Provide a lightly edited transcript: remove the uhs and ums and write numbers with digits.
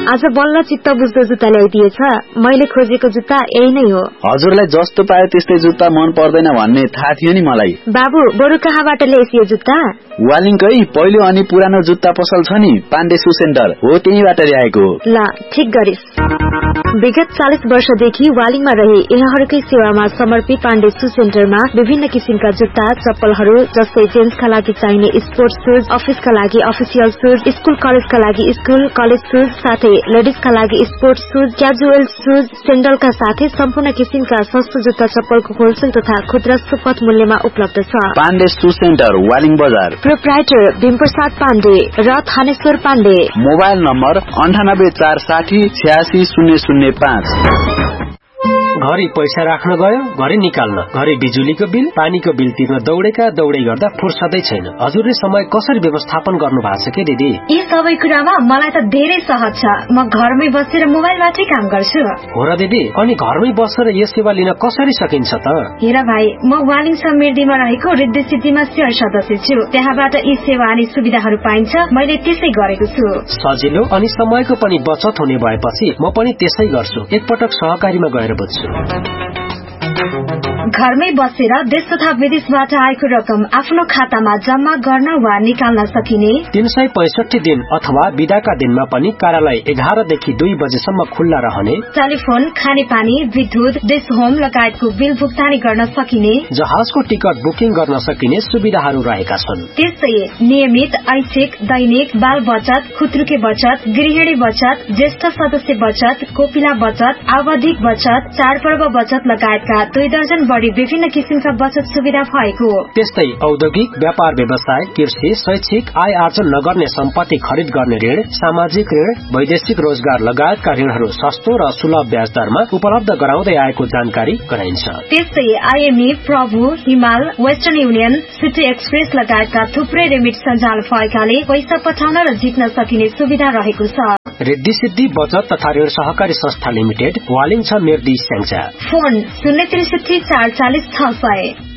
आज बल्ल चित्त बुझ्दो जुत्ता ल्याइदिएछ। मैले खोजेको जुत्ता यही नै हो। हजुरलाई जस्तो पाए त्यस्तै जुत्ता मन पर्दैन भन्ने थाहा थियो नि मलाई। बाबु बरु कहाँबाट ल्याइस यो जुत्ता? वालिङकै पहिलो अनि पुरानो जुत्ता पसल छ नि, पाण्डे शू सेन्टर हो, त्यहीबाट ल्याएको। ल ठीक गरिस्। विगत 40 वर्षदेखि वालिङमा रही यहाँहरूकै सेवामा समर्पित पाण्डे शू सेन्टरमा विभिन्न किसिमका जुत्ता चप्पलहरू जस्तै जेन्ट्सका लागि चाहिने स्पोर्ट्स शूज, अफिसका लागि अफिसियल शूज, स्कूल कलेजका लागि स्कूल कलेज शूज, साथै लेडिजका लागि स्पोर्ट्स शूज, क्याजुअल शूज, सेन्डलका साथै सम्पूर्ण किसिमका सस्तो जुत्ता चप्पलको होलसेल तथा खुद्रा सुपथ मूल्यमा उपलब्ध छ। पाण्डे शू सेन्टर वालिङ बजार। प्रोप्राइटर भीमप्रसाद पाण्डे र थानेश्वर पाण्डे। Mobile number 9846 860005। घरि पैसा राख्न गयो, घरि निकाल्न, घरि बिजुलीको बिल, पानीको बिल तिर्न दौड़ै गर्दा फुर्सदै छैन। हजुरले समय कसरी व्यवस्थापन गर्नु भएको छ के दिदी? यी सबै कुरामा मलाई त धेरै सहज छ। म घरमै बसेर मोबाइलबाटै काम गर्छु। हो र दिदी, अनि घरमै बसेर यो सेवा लिन कसरी सकिन्छ त? हेर भाइ, म वालिङ समृद्धिमा रहेको रिद्धि सिद्धिमा शेयर सदस्य छु। त्यहाँबाट यी सेवा अनि सुविधाहरू पाइन्छ। मैले त्यसै गरेको छु। सजिलो अनि समयको पनि बचत हुने भएपछि म पनि त्यसै गर्छु। एकपटक सहकारीमा गएर बुझ्छु। घरमै बसेर देश तथा विदेशबाट आएको रकम आफ्नो खातामा जम्मा गर्न वा निकाल्न सकिने 365 दिन अथवा बिदाका दिनमा पनि कार्यालय 11 देखि 2 बजेसम्म खुल्ला रहने, टेलिफोन, खानेपानी, विद्युत, देश होम लगायतको बिल भुक्तानी गर्न सकिने, जहाजको टिकट बुकिङ गर्न सकिने सुविधाहरू रहेका छन्। त्यस्तै नियमित ऐच्छिक दैनिक बाल बचत, खुत्रुके बचत, गृहिणी बचत, ज्येष्ठ सदस्य बचत, कोपिला बचत, आवधिक बचत, चाडपर्व बचत लगायतका 2 दर्जन बढी विभिन्न किसिमका बचत सुविधा भएको। त्यस्तै औद्योगिक व्यापार व्यवसाय, कृषि, शैक्षिक, आय आर्जन नगर्ने सम्पत्ति खरिद गर्ने ऋण, सामाजिक ऋण, वैदेशिक रोजगार लगायतका ऋणहरू सस्तो र सुलभ ब्याज दरमा उपलब्ध गराउँदै आएको जानकारी गराइन्छ। त्यस्तै आईएमई, प्रभु, हिमाल, वेस्टर्न युनियन, सिटी एक्सप्रेस लगायतका थुप्रै रेमिट सञ्जाल भएकाले पैसा पठाउन र झिक्न सकिने सुविधा रहेको छ। रिद्धि सिद्धि बचत तथा ऋण सहकारी संस्था लिमिटेड, वालिङ छ निर्दी स्याङ्जा। फोन 063 440 600।